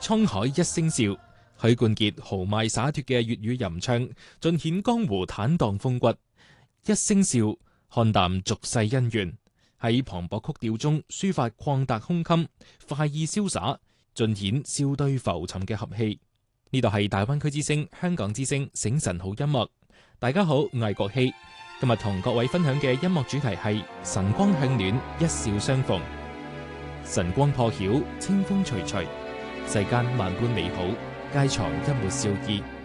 滄海一聲笑，許冠傑豪邁灑脫嘅粵語吟唱，盡顯江湖坦蕩風骨。一聲笑，看淡俗世恩怨，喺磅礴曲調中抒發曠達胸襟，快意瀟灑，盡顯笑對浮沉嘅俠氣。呢度係大灣區之聲、香港之聲醒晨好音樂。大家好，我係國希，今日同各位分享嘅音樂主題係晨光向暖，一笑相逢。晨光破曉，清風徐徐，世間萬般美好，皆藏一抹笑意。